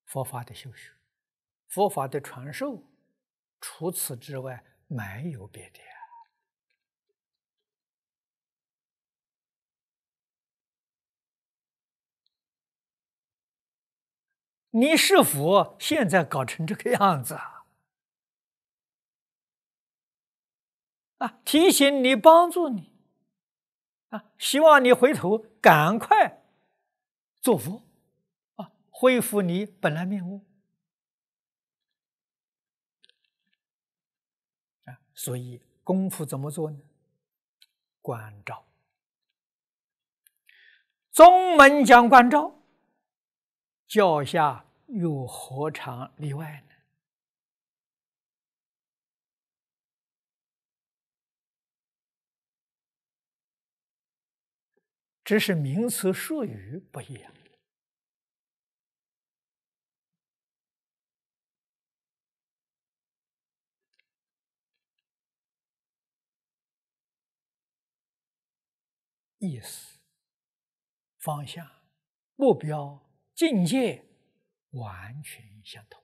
佛法的修学，佛法的传授，除此之外没有别的。你是佛，现在搞成这个样子提醒你，帮助你希望你回头赶快做佛恢复你本来面目所以功夫怎么做呢？关照。宗门讲关照，教下又何尝例外呢？只是名词术语不一样。意思、方向、目标、境界完全相同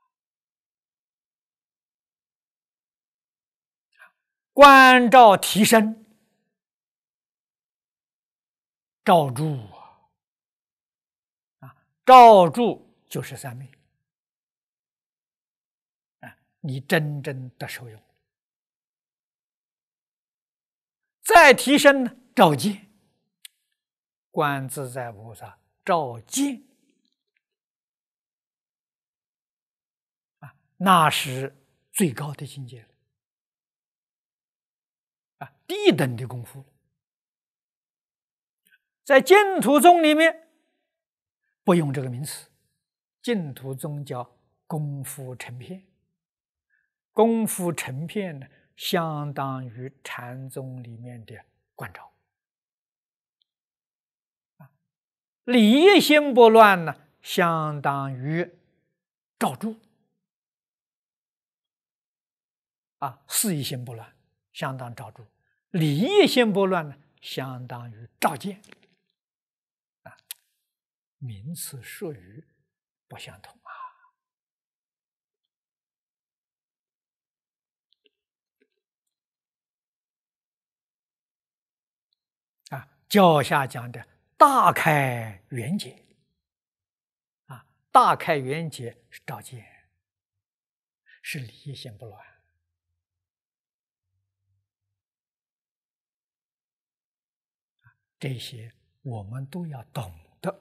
关照提升，照住照住就是三昧你真正的受用。再提升呢，照见，观自在菩萨照见那是最高的境界了第一等的功夫了。在净土宗里面不用这个名词，净土宗叫功夫成片。功夫成片呢，相当于禅宗里面的观照理业心不乱呢，相当于照住事业心不乱，相当照住；理业心不乱呢，相当于照见名词术语不相同教下讲的大开圆解大开圆解是照见，是理业心不乱这些我们都要懂得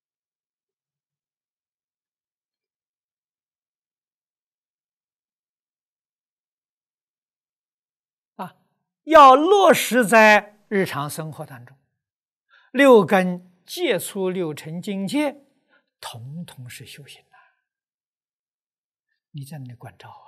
要落实在日常生活当中。六根接触六尘境界，统统是修行你在那里关照